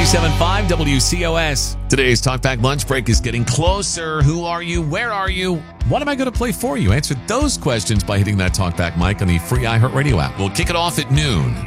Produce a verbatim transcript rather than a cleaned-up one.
ninety-seven point five W C O S. Today's Talkback Lunch Break is getting closer. Who are you? Where are you? What am I going to play for you? Answer those questions by hitting that Talkback mic on the free iHeartRadio app. We'll kick it off at noon.